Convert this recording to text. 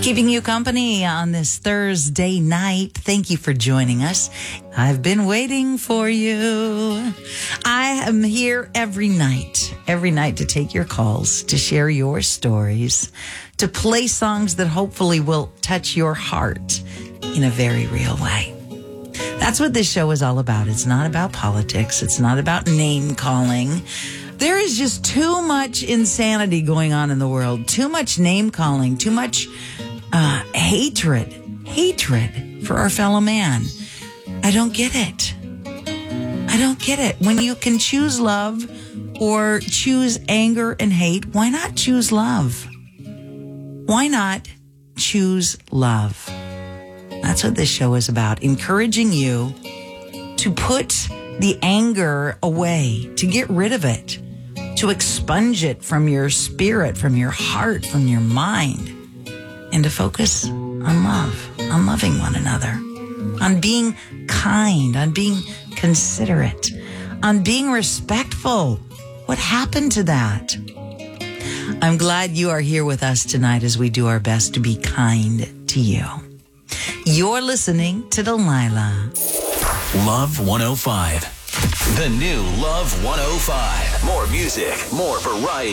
Keeping you company on this Thursday night. Thank you for joining us. I've been waiting for you. I am here every night to take your calls, to share your stories, to play songs that hopefully will touch your heart in a very real way. That's what this show is all about. It's not about politics. It's not about name calling. There is just too much insanity going on in the world, too much name calling, too much hatred for our fellow man. I don't get it. When you can choose love or choose anger and hate, why not choose love? Why not choose love? That's what this show is about, encouraging you to put the anger away, to get rid of it, to expunge it from your spirit, from your heart, from your mind, and to focus on love, on loving one another, on being kind, on being considerate, on being respectful. What happened to that? I'm glad you are here with us tonight as we do our best to be kind to you. You're listening to Delilah. Love 105. The new Love 105. More music, more variety.